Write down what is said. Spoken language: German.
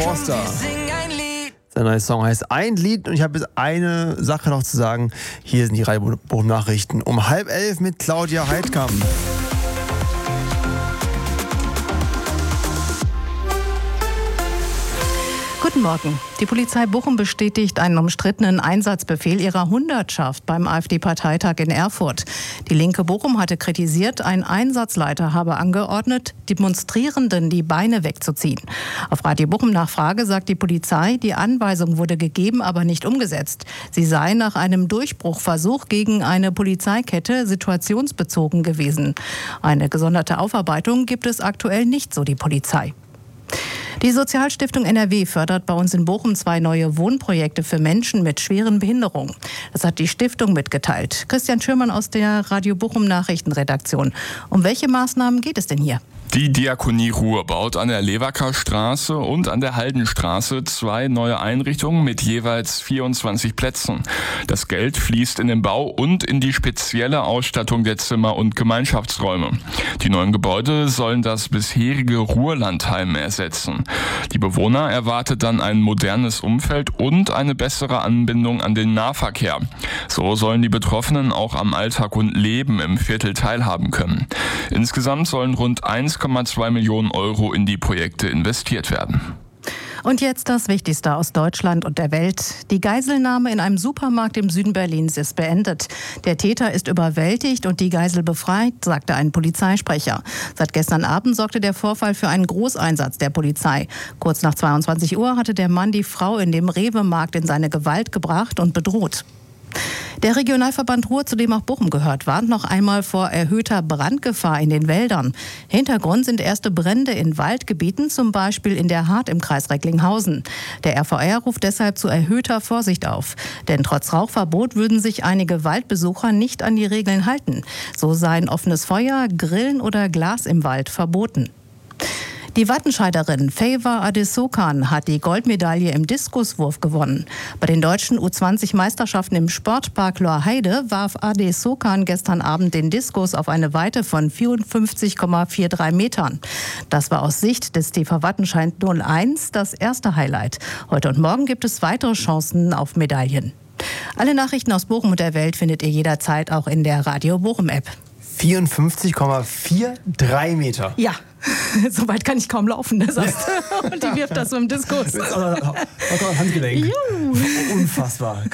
Forster. Sein neuer Song heißt Ein Lied und ich habe jetzt eine Sache noch zu sagen. Hier sind die Radio Bochum Nachrichten um 10:30 mit Claudia Heidkamp. Guten Morgen. Die Polizei Bochum bestätigt einen umstrittenen Einsatzbefehl ihrer Hundertschaft beim AfD-Parteitag in Erfurt. Die Linke Bochum hatte kritisiert, ein Einsatzleiter habe angeordnet, Demonstrierenden die Beine wegzuziehen. Auf Radio Bochum Nachfrage sagt die Polizei, die Anweisung wurde gegeben, aber nicht umgesetzt. Sie sei nach einem Durchbruchversuch gegen eine Polizeikette situationsbezogen gewesen. Eine gesonderte Aufarbeitung gibt es aktuell nicht, so die Polizei. Die Sozialstiftung NRW fördert bei uns in Bochum 2 neue Wohnprojekte für Menschen mit schweren Behinderungen. Das hat die Stiftung mitgeteilt. Christian Schürmann aus der Radio Bochum Nachrichtenredaktion. Um welche Maßnahmen geht es denn hier? Die Diakonie Ruhr baut an der Lewacker Straße und an der Haldenstraße 2 neue Einrichtungen mit jeweils 24 Plätzen. Das Geld fließt in den Bau und in die spezielle Ausstattung der Zimmer und Gemeinschaftsräume. Die neuen Gebäude sollen das bisherige Ruhrlandheim ersetzen. Die Bewohner erwartet dann ein modernes Umfeld und eine bessere Anbindung an den Nahverkehr. So sollen die Betroffenen auch am Alltag und Leben im Viertel teilhaben können. Insgesamt sollen rund 1,2 Millionen Euro in die Projekte investiert werden. Und jetzt das Wichtigste aus Deutschland und der Welt. Die Geiselnahme in einem Supermarkt im Süden Berlins ist beendet. Der Täter ist überwältigt und die Geisel befreit, sagte ein Polizeisprecher. Seit gestern Abend sorgte der Vorfall für einen Großeinsatz der Polizei. Kurz nach 22 Uhr hatte der Mann die Frau in dem Rewe-Markt in seine Gewalt gebracht und bedroht. Der Regionalverband Ruhr, zu dem auch Bochum gehört, warnt noch einmal vor erhöhter Brandgefahr in den Wäldern. Hintergrund sind erste Brände in Waldgebieten, zum Beispiel in der Hart im Kreis Recklinghausen. Der RVR ruft deshalb zu erhöhter Vorsicht auf. Denn trotz Rauchverbot würden sich einige Waldbesucher nicht an die Regeln halten. So seien offenes Feuer, Grillen oder Glas im Wald verboten. Die Wattenscheiderin Feyva Adesokan hat die Goldmedaille im Diskuswurf gewonnen. Bei den deutschen U20-Meisterschaften im Sportpark Lorheide warf Adesokan gestern Abend den Diskus auf eine Weite von 54,43 Metern. Das war aus Sicht des TV Wattenscheid 01 das erste Highlight. Heute und morgen gibt es weitere Chancen auf Medaillen. Alle Nachrichten aus Bochum und der Welt findet ihr jederzeit auch in der Radio Bochum App. 54,43 Meter. Ja, so weit kann ich kaum laufen, ne, sagst du. Und die wirft das so im Diskus. Handgelenk. Unfassbar.